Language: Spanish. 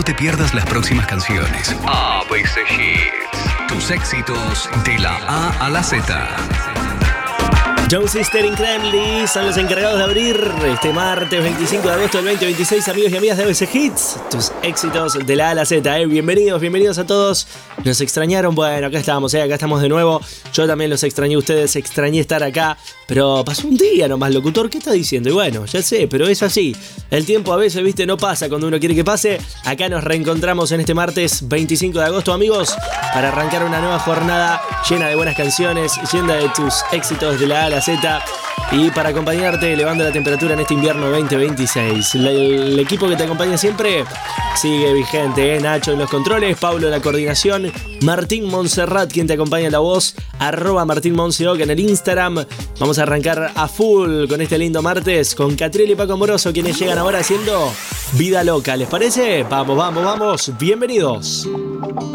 No te pierdas las próximas canciones. ABC Hits. Tus éxitos de la A a la Z. John Sister Incredibly son los encargados de abrir este martes 25 de agosto del 2026, amigos y amigas de ABC Hits, tus éxitos de la A a la Z. Bienvenidos a todos. ¿Nos extrañaron? Bueno, acá estamos de nuevo. Yo también los extrañé a ustedes, extrañé estar acá, pero pasó un día nomás, locutor, ¿qué está diciendo? Y bueno, ya sé, pero es así. El tiempo a veces, viste, no pasa cuando uno quiere que pase. Acá nos reencontramos en este martes 25 de agosto, amigos, para arrancar una nueva jornada llena de buenas canciones, llena de tus éxitos de la A a la Z, y para acompañarte elevando la temperatura en este invierno 2026. El equipo que te acompaña siempre sigue vigente, Nacho en los controles, Pablo en la coordinación, Martín Montserrat quien te acompaña en la voz, @MartínMonseoc en el Instagram. Vamos a arrancar a full con este lindo martes con Catriel y Paco Amoroso, quienes llegan ahora haciendo Vida Loca. ¿Les parece? Vamos, bienvenidos.